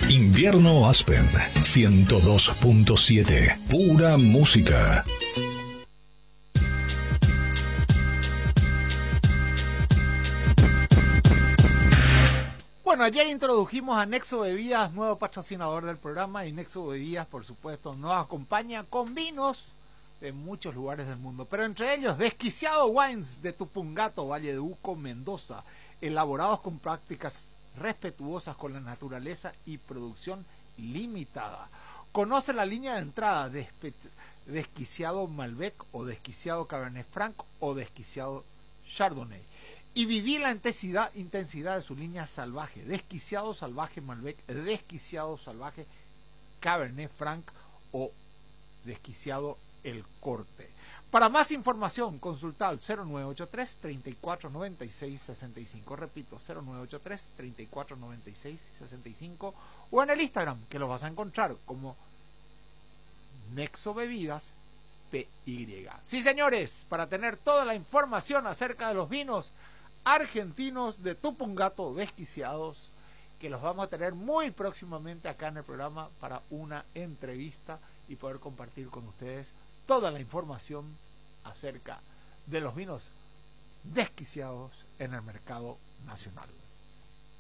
Invierno Aspen 102.7. Pura música. Bueno, ayer introdujimos a Nexo Bebidas, nuevo patrocinador del programa, y Nexo Bebidas, por supuesto, nos acompaña con vinos de muchos lugares del mundo, pero entre ellos Desquiciado Wines de Tupungato, Valle de Uco, Mendoza, elaborados con prácticas respetuosas con la naturaleza y producción limitada. Conoce la línea de entrada de Desquiciado Malbec o Desquiciado Cabernet Franc o Desquiciado Chardonnay. Y viví la intensidad de su línea salvaje, Desquiciado Salvaje Malbec, Desquiciado Salvaje Cabernet Franc o Desquiciado El Corte. Para más información, consulta al 0983-3496-65. Repito, 0983-3496-65 o en el Instagram, que lo vas a encontrar como Nexo Bebidas PY. Sí, señores, para tener toda la información acerca de los vinos argentinos de Tupungato Desquiciados, que los vamos a tener muy próximamente acá en el programa para una entrevista y poder compartir con ustedes toda la información acerca de los vinos desquiciados en el mercado nacional.